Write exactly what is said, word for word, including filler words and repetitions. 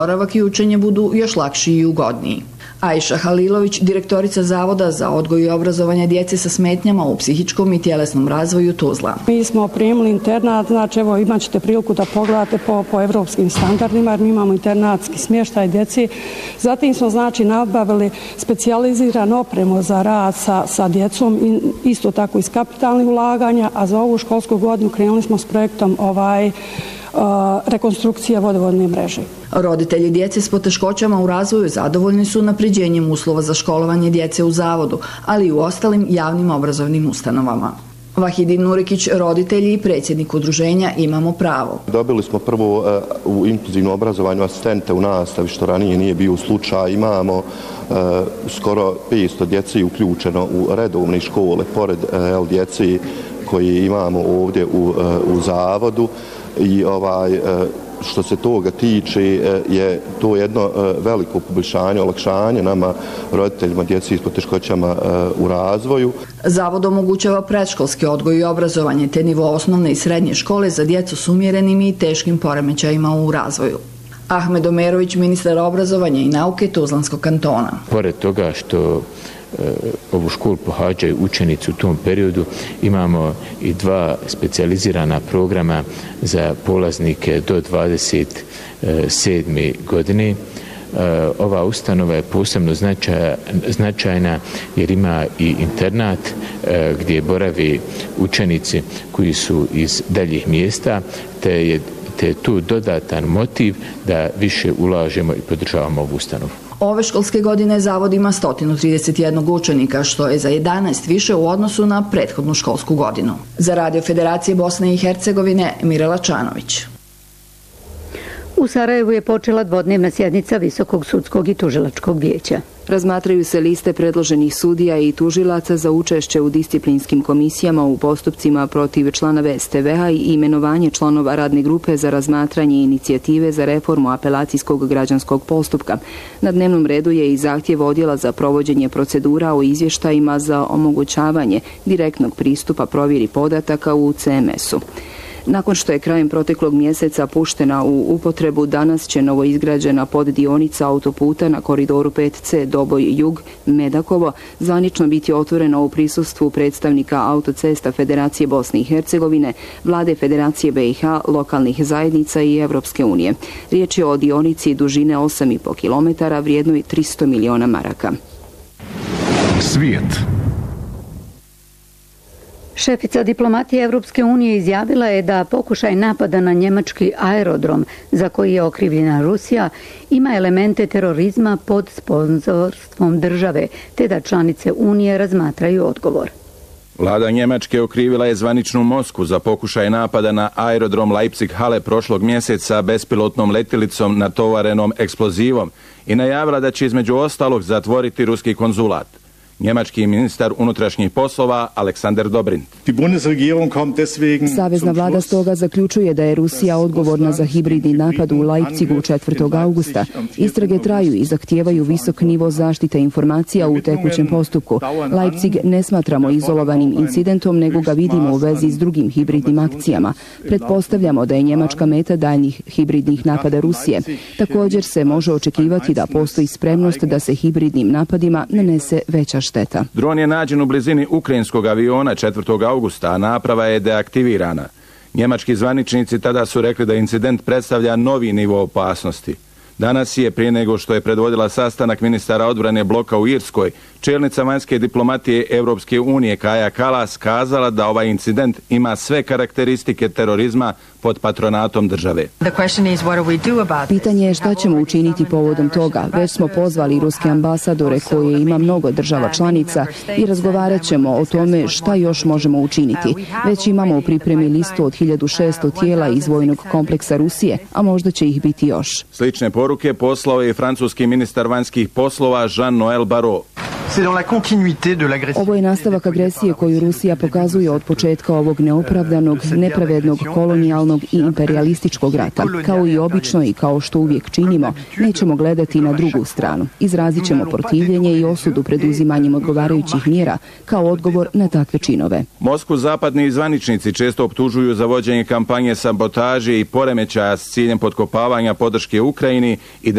boravak i učenje budu još lakši i ugodniji. Ajša Halilović, direktorica Zavoda za odgoj i obrazovanje djece sa smetnjama u psihičkom i tjelesnom razvoju Tuzla. Mi smo primili internat, znači evo imat ćete priliku da pogledate po, po evropskim standardima, jer mi imamo internatski smještaj djeci. Zatim smo znači nabavili specijaliziran opremu za rad sa, sa djecom, isto tako iz kapitalnih ulaganja, a za ovu školsku godinu krenuli smo s projektom ovaj rekonstrukcija vodovodne mreže. Roditelji djece s poteškoćama u razvoju zadovoljni su unapređenjem uslova za školovanje djece u zavodu, ali i u ostalim javnim obrazovnim ustanovama. Vahidin Nurikić, roditelji i predsjednik udruženja Imamo pravo. Dobili smo prvo u inkluzivnom obrazovanju asistente u nastavi, što ranije nije bio slučaj. Imamo uh, skoro petsto djeci uključeno u redovne škole, pored uh, djeci koji imamo ovdje u, uh, u zavodu. I ovaj, što se toga tiče je to jedno veliko poboljšanje, olakšanje nama roditeljima djeci s poteškoćama u razvoju. Zavod omogućava predškolski odgoj i obrazovanje te nivo osnovne i srednje škole za djecu s umjerenim i teškim poremećajima u razvoju. Ahmed Omerović, ministar obrazovanja i nauke Tuzlanskog kantona. Pored toga što ovu školu pohađaju učenici u tom periodu, imamo i dva specijalizirana programa za polaznike do dvadeset sedme godine. Ova ustanova je posebno značajna jer ima i internat gdje borave učenici koji su iz daljih mjesta, te je te tu dodatan motiv da više ulažemo i podržavamo ovu ustanovu. Ove školske godine zavod ima sto trideset jedan učenika, što je za jedanaest više u odnosu na prethodnu školsku godinu. Za Radio Federacije Bosne i Hercegovine, Mirela Čanović. U Sarajevu je počela dvodnevna sjednica Visokog sudskog i tužilačkog vijeća. Razmatraju se liste predloženih sudija i tužilaca za učešće u disciplinskim komisijama u postupcima protiv članova S T V-a i imenovanje članova radne grupe za razmatranje inicijative za reformu apelacijskog građanskog postupka. Na dnevnom redu je i zahtjev odjela za provođenje procedura o izvještajima za omogućavanje direktnog pristupa provjeri podataka u C M S-u. Nakon što je krajem proteklog mjeseca puštena u upotrebu, danas će novoizgrađena poddionica autoputa na koridoru pet C Doboj-Jug Medakovo zvanično biti otvorena u prisustvu predstavnika Autocesta Federacije Bosne i Hercegovine, Vlade Federacije B i H, lokalnih zajednica i Evropske unije. Riječ je o dionici dužine osam i po kilometara vrijednoj tristo miliona maraka. Svijet. Šefica diplomatije Evropske unije izjavila je da pokušaj napada na njemački aerodrom za koji je okrivljena Rusija ima elemente terorizma pod sponzorstvom države, te da članice Unije razmatraju odgovor. Vlada Njemačke okrivila je zvaničnu Moskvu za pokušaj napada na aerodrom Leipzig-Halle prošlog mjeseca bespilotnom letjelicom natovarenom eksplozivom i najavila da će između ostalog zatvoriti ruski konzulat. Njemački ministar unutrašnjih poslova Aleksander Dobrindt. Savezna vlada stoga zaključuje da je Rusija odgovorna za hibridni napad u Leipzigu četvrtog augusta. Istrage traju i zahtijevaju visok nivo zaštite informacija u tekućem postupku. Leipzig ne smatramo izolovanim incidentom, nego ga vidimo u vezi s drugim hibridnim akcijama. Pretpostavljamo da je Njemačka meta daljnjih hibridnih napada Rusije. Također se može očekivati da postoji spremnost da se hibridnim napadima nanese veća šteta. Dron je nađen u blizini ukrajinskog aviona četvrtog augusta, a naprava je deaktivirana. Njemački zvaničnici tada su rekli da incident predstavlja novi nivo opasnosti. Danas je, prije nego što je predvodila sastanak ministara odbrane bloka u Irskoj, čelnica vanjske diplomatije Evropske unije Kaja Kallas kazala da ovaj incident ima sve karakteristike terorizma pod patronatom države. Pitanje je šta ćemo učiniti povodom toga. Već smo pozvali ruske ambasadore koje ima mnogo država članica i razgovarat ćemo o tome šta još možemo učiniti. Već imamo u pripremi listu od hiljadu šesto tijela iz vojnog kompleksa Rusije, a možda će ih biti još. Slične poruke poslao je i francuski ministar vanjskih poslova Jean-Noël Barrot. Ovo je nastavak agresije koju Rusija pokazuje od početka ovog neopravdanog, nepravednog, kolonijalnog i imperialističkog rata. Kao i obično i kao što uvijek činimo, nećemo gledati na drugu stranu. Izrazit ćemo protivljenje i osudu pred uzimanjem odgovarajućih mjera kao odgovor na takve činove. Moskvu zapadni zvaničnici često optužuju za vođenje kampanje sabotaže i poremećaja s ciljem potkopavanja podrške Ukrajini i